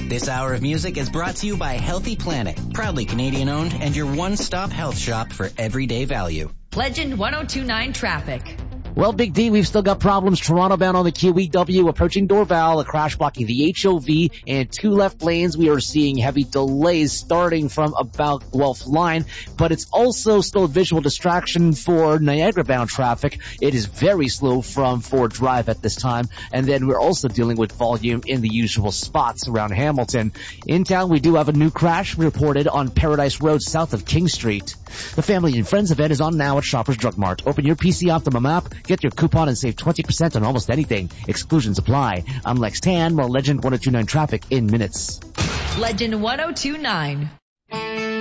This hour of music is brought to you by Healthy Planet, proudly Canadian owned and your one-stop health shop for everyday value. Legend 1029 traffic. Well, Big D, we've still got problems. Toronto bound on the QEW, approaching Dorval, a crash blocking the HOV, and 2 left lanes. We are seeing heavy delays starting from about Guelph Line, but it's also still a visual distraction for Niagara bound traffic. It is very slow from Ford Drive at this time, and then we're also dealing with volume in the usual spots around Hamilton. In town, we do have a new crash reported on Paradise Road south of King Street. The Family and Friends event is on now at Shoppers Drug Mart. Open your PC Optimum app, get your coupon, and save 20% on almost anything. Exclusions apply. I'm Lex Tan, more Legend 1029 traffic in minutes. Legend 1029.